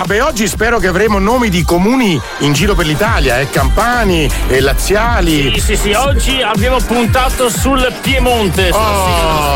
Vabbè, oggi spero che avremo nomi di comuni in giro per l'Italia, campani, laziali. Sì, oggi abbiamo puntato sul Piemonte.